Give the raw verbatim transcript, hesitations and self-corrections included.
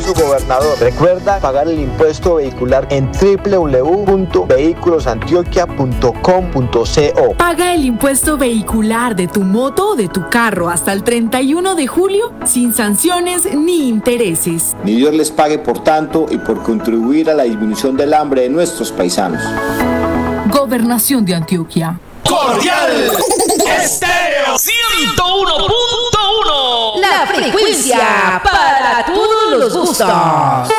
su gobernador. Recuerda pagar el impuesto vehicular en doble u doble u doble u punto vehículos antioquia punto com punto co. Paga el impuesto vehicular de tu moto o de tu carro hasta el treinta y uno de julio sin sanciones ni intereses. Ni Dios les pague por tanto y por contribuir a la disminución del hambre de nuestros paisanos. Gobernación de Antioquia. Cordial Estéreo ciento uno punto uno. La frecuencia para todos los gustos.